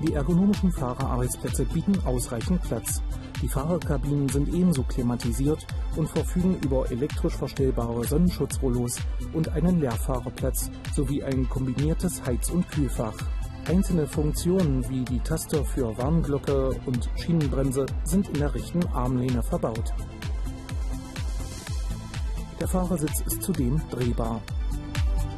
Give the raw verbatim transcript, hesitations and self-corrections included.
Die ergonomischen Fahrerarbeitsplätze bieten ausreichend Platz. Die Fahrerkabinen sind ebenso klimatisiert und verfügen über elektrisch verstellbare Sonnenschutzrollos und einen Leerfahrerplatz sowie ein kombiniertes Heiz- und Kühlfach. Einzelne Funktionen wie die Taste für Warnglocke und Schienenbremse sind in der rechten Armlehne verbaut. Der Fahrersitz ist zudem drehbar.